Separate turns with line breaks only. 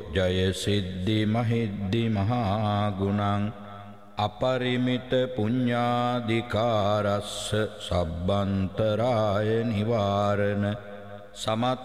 ජය සිද්ධි මහිද්දි මහා ගුණං අපරිමිත පුඤ්ඤාධිකාරස්ස සබ්බන්තරාය නිවාරණ සමත්